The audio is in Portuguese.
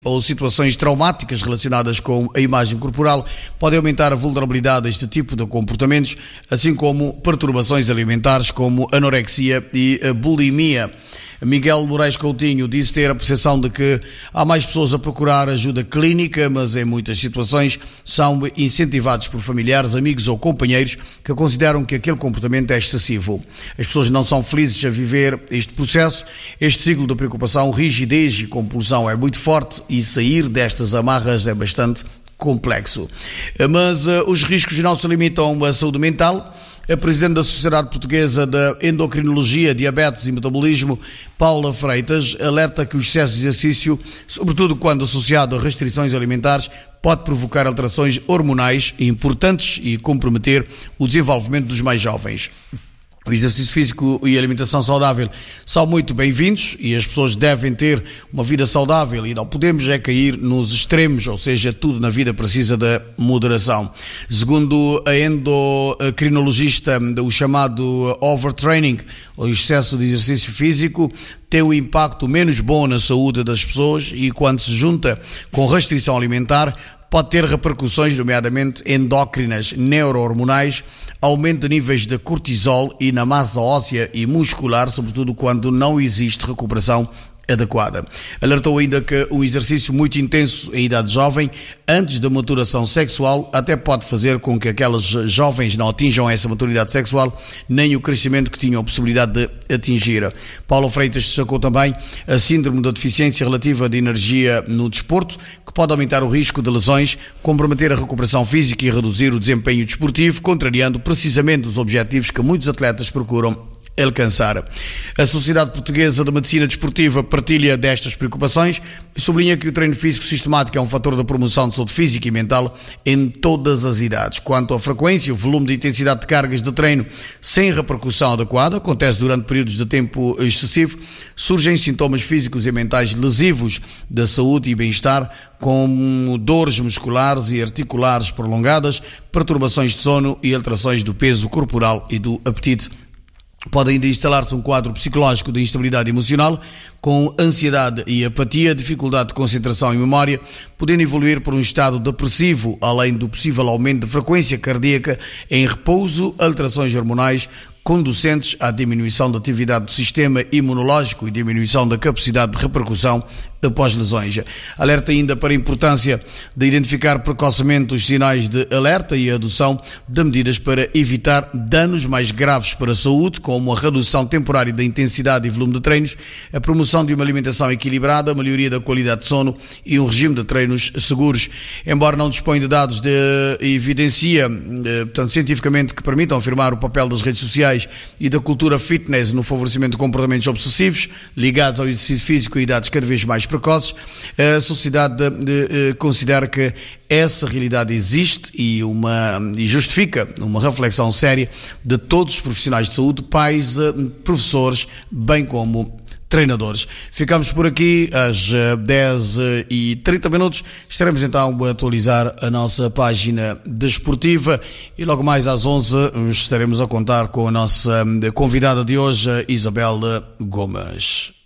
ou situações traumáticas relacionadas com a imagem corporal podem aumentar a vulnerabilidade a este tipo de comportamentos, assim como perturbações alimentares como anorexia e a bulimia. Miguel Moraes Coutinho disse ter a percepção de que há mais pessoas a procurar ajuda clínica, mas em muitas situações são incentivados por familiares, amigos ou companheiros que consideram que aquele comportamento é excessivo. As pessoas não são felizes a viver este processo. Este ciclo de preocupação, rigidez e compulsão é muito forte e sair destas amarras é bastante complexo. Mas os riscos não se limitam à saúde mental. A Presidente da Sociedade Portuguesa de Endocrinologia, Diabetes e Metabolismo, Paula Freitas, alerta que o excesso de exercício, sobretudo quando associado a restrições alimentares, pode provocar alterações hormonais importantes e comprometer o desenvolvimento dos mais jovens. O exercício físico e a alimentação saudável são muito bem-vindos e as pessoas devem ter uma vida saudável e não podemos cair nos extremos, ou seja, tudo na vida precisa da moderação. Segundo a endocrinologista, o chamado overtraining, o excesso de exercício físico, tem um impacto menos bom na saúde das pessoas e quando se junta com restrição alimentar, pode ter repercussões, nomeadamente endócrinas, neurohormonais, aumento de níveis de cortisol e na massa óssea e muscular, sobretudo quando não existe recuperação adequada. Alertou ainda que um exercício muito intenso em idade jovem, antes da maturação sexual, até pode fazer com que aquelas jovens não atinjam essa maturidade sexual, nem o crescimento que tinham a possibilidade de atingir. Paulo Freitas destacou também a síndrome da deficiência relativa de energia no desporto, que pode aumentar o risco de lesões, comprometer a recuperação física e reduzir o desempenho desportivo, contrariando precisamente os objetivos que muitos atletas procuram alcançar. A Sociedade Portuguesa de Medicina Desportiva partilha destas preocupações e sublinha que o treino físico sistemático é um fator da promoção de saúde física e mental em todas as idades. Quanto à frequência, o volume de intensidade de cargas de treino sem repercussão adequada, acontece durante períodos de tempo excessivo, surgem sintomas físicos e mentais lesivos da saúde e bem-estar, como dores musculares e articulares prolongadas, perturbações de sono e alterações do peso corporal e do apetite. Pode ainda instalar-se um quadro psicológico de instabilidade emocional, com ansiedade e apatia, dificuldade de concentração e memória, podendo evoluir por um estado depressivo, além do possível aumento de frequência cardíaca em repouso, alterações hormonais, conducentes à diminuição da atividade do sistema imunológico e diminuição da capacidade de repercussão após lesões. Alerta ainda para a importância de identificar precocemente os sinais de alerta e a adoção de medidas para evitar danos mais graves para a saúde, como a redução temporária da intensidade e volume de treinos, a promoção de uma alimentação equilibrada, a melhoria da qualidade de sono e um regime de treinos seguros. Embora não disponha de dados de evidência, cientificamente, que permitam afirmar o papel das redes sociais e da cultura fitness no favorecimento de comportamentos obsessivos ligados ao exercício físico e idades cada vez mais precoces, a sociedade considera que essa realidade existe e justifica uma reflexão séria de todos os profissionais de saúde, pais, professores, bem como treinadores. Ficamos por aqui às 10h30. Estaremos então a atualizar a nossa página desportiva e logo mais às 11 estaremos a contar com a nossa convidada de hoje, Isabel Gomes.